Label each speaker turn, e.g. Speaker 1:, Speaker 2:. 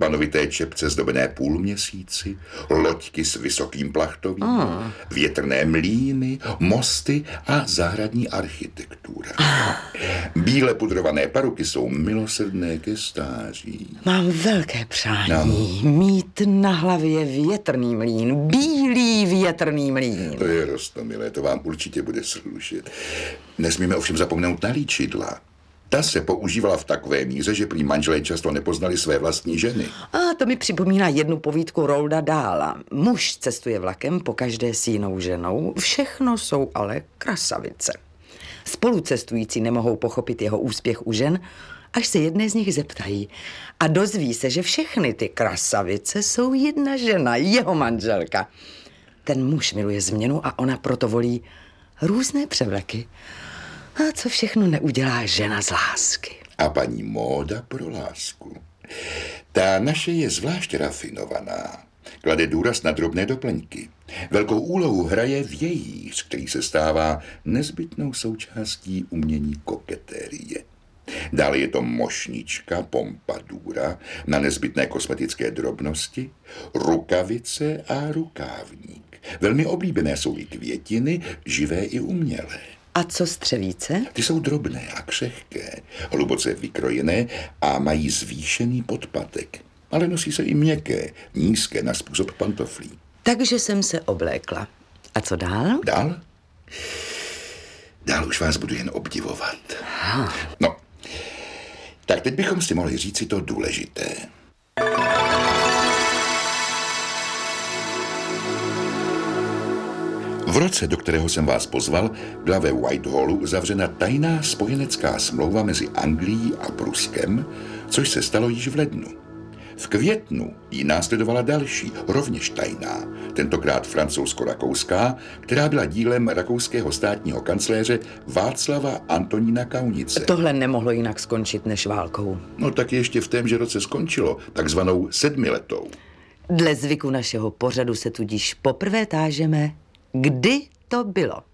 Speaker 1: slanovité čepce zdobené půlměsíci, loďky s vysokým plachtovým, větrné mlýny, mosty a zahradní architektura. Bíle pudrované paruky jsou milosrdné ke stáří.
Speaker 2: Mám velké přání mít na hlavě větrný mlýn, bílý větrný mlýn.
Speaker 1: To je roztomilé, to vám určitě bude slušet. Nesmíme ovšem zapomenout na líčidla. Ta se používala v takové míře, že prý manželé často nepoznali své vlastní ženy.
Speaker 2: A to mi připomíná jednu povídku Roalda Dahla. Muž cestuje vlakem pokaždé s jinou ženou, všechno jsou ale krasavice. Spolucestující nemohou pochopit jeho úspěch u žen, až se jedné z nich zeptají. A dozví se, že všechny ty krasavice jsou jedna žena, jeho manželka. Ten muž miluje změnu a ona proto volí různé převleky. A co všechno neudělá žena z lásky.
Speaker 1: A paní móda pro lásku. Ta naše je zvlášť rafinovaná. Klade důraz na drobné doplňky. Velkou úlohu hraje vějíř, který se stává nezbytnou součástí umění koketérie. Dále je to mošnička, pompadura na nezbytné kosmetické drobnosti, rukavice a rukávník. Velmi oblíbené jsou i květiny, živé i umělé.
Speaker 2: A co střevíce?
Speaker 1: Ty jsou drobné a křehké, hluboce vykrojené a mají zvýšený podpatek. Ale nosí se i měkké, nízké na způsob pantoflí.
Speaker 2: Takže jsem se oblékla. A co dál?
Speaker 1: Dál? Dál už vás budu jen obdivovat. No, tak teď bychom si mohli říci to důležité. V roce, do kterého jsem vás pozval, byla ve Whitehallu uzavřena tajná spojenecká smlouva mezi Anglií a Pruskem, což se stalo již v lednu. V květnu jí následovala další, rovněž tajná, tentokrát francouzsko-rakouská, která byla dílem rakouského státního kancléře Václava Antonína Kaunice.
Speaker 2: Tohle nemohlo jinak skončit než válkou.
Speaker 1: No tak ještě v témže roce skončilo, takzvanou 7letou.
Speaker 2: Dle zvyku našeho pořadu se tudíž poprvé tážeme, kdy to bylo.